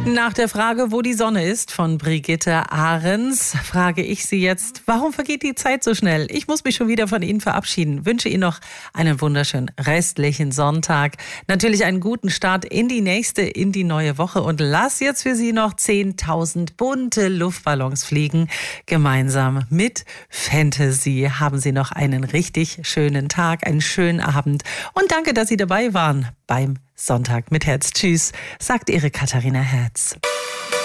Nach der Frage, wo die Sonne ist, von Brigitte Ahrens, frage ich Sie jetzt, warum vergeht die Zeit so schnell? Ich muss mich schon wieder von Ihnen verabschieden. Wünsche Ihnen noch einen wunderschönen restlichen Sonntag. Natürlich einen guten Start in die neue Woche und lass jetzt für Sie noch 10.000 bunte Luftballons fliegen. Gemeinsam mit Fantasy haben Sie noch einen richtig schönen Tag, einen schönen Abend und danke, dass Sie dabei waren beim Sonntag mit Herz. Tschüss, sagt Ihre Katharina Herz.